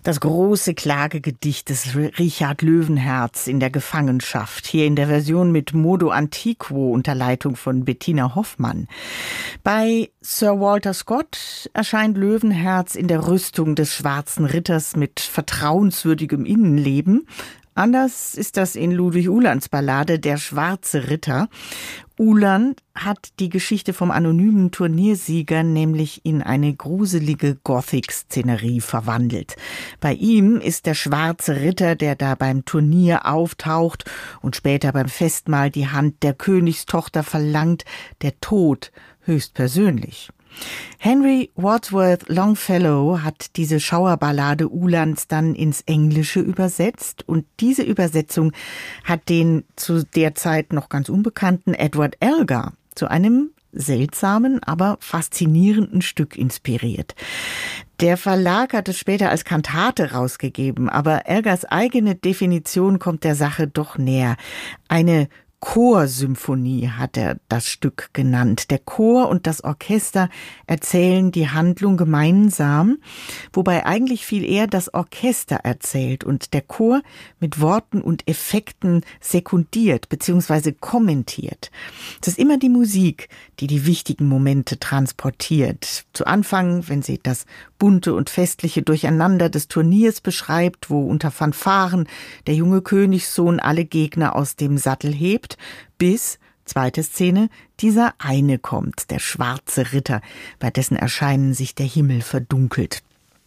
Das große Klagegedicht des Richard Löwenherz in der Gefangenschaft, hier in der Version mit Modo Antiquo unter Leitung von Bettina Hoffmann. Bei Sir Walter Scott erscheint Löwenherz in der Rüstung des Schwarzen Ritters mit vertrauenswürdigem Innenleben. Anders ist das in Ludwig Uhlands Ballade Der Schwarze Ritter. Uhland hat die Geschichte vom anonymen Turniersieger nämlich in eine gruselige Gothic-Szenerie verwandelt. Bei ihm ist der schwarze Ritter, der da beim Turnier auftaucht und später beim Festmahl die Hand der Königstochter verlangt, der Tod höchstpersönlich. Henry Wadsworth Longfellow hat diese Schauerballade Uhlands dann ins Englische übersetzt und diese Übersetzung hat den zu der Zeit noch ganz unbekannten Edward Elgar zu einem seltsamen, aber faszinierenden Stück inspiriert. Der Verlag hat es später als Kantate rausgegeben, aber Elgars eigene Definition kommt der Sache doch näher. Eine Chorsymphonie hat er das Stück genannt. Der Chor und das Orchester erzählen die Handlung gemeinsam, wobei eigentlich viel eher das Orchester erzählt und der Chor mit Worten und Effekten sekundiert bzw. kommentiert. Es ist immer die Musik, die die wichtigen Momente transportiert. Zu Anfang, wenn sie das bunte und festliche Durcheinander des Turniers beschreibt, wo unter Fanfaren der junge Königssohn alle Gegner aus dem Sattel hebt, bis, zweite Szene, dieser eine kommt, der schwarze Ritter, bei dessen Erscheinen sich der Himmel verdunkelt.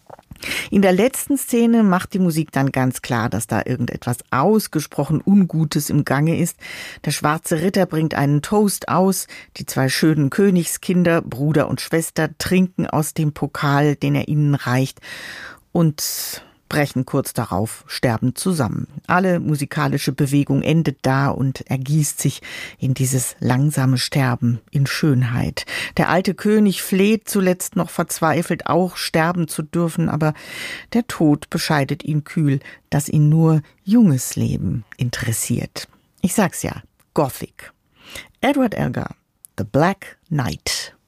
In der letzten Szene macht die Musik dann ganz klar, dass da irgendetwas ausgesprochen Ungutes im Gange ist. Der schwarze Ritter bringt einen Toast aus, die zwei schönen Königskinder, Bruder und Schwester, trinken aus dem Pokal, den er ihnen reicht, und brechen kurz darauf, sterben zusammen. Alle musikalische Bewegung endet da und ergießt sich in dieses langsame Sterben in Schönheit. Der alte König fleht zuletzt noch verzweifelt, auch sterben zu dürfen, aber der Tod bescheidet ihn kühl, dass ihn nur junges Leben interessiert. Ich sag's ja, Gothic. Edward Elgar, The Black Knight.